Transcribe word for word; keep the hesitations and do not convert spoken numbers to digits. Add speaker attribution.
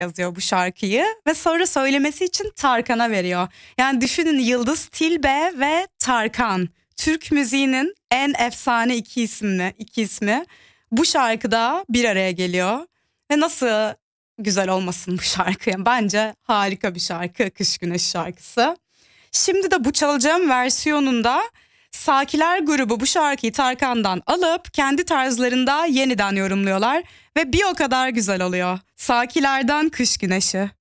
Speaker 1: yazıyor bu şarkıyı ve sonra söylemesi için Tarkan'a veriyor. Yani düşünün, Yıldız Tilbe ve Tarkan, Türk müziğinin en efsane iki isimli iki ismi bu şarkıda bir araya geliyor. Ve nasıl güzel olmasın bu şarkı? Yani bence harika bir şarkı, Kış Güneşi şarkısı. Şimdi de bu çalacağım versiyonunda Sakiler grubu bu şarkıyı Tarkan'dan alıp kendi tarzlarında yeniden yorumluyorlar ve bir o kadar güzel oluyor. Sakilerden Kış Güneşi.